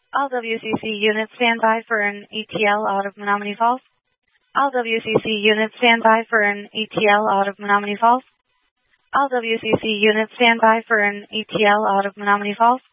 All WCC units stand by for an ATL out of Menominee Falls. All WCC units stand by for an ATL out of Menominee Falls. All WCC units stand by for an ATL out of Menominee Falls.